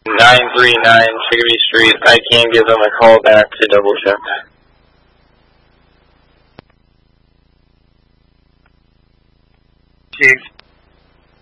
939 Chicopee Street. I can give them a call back to double check. Chief.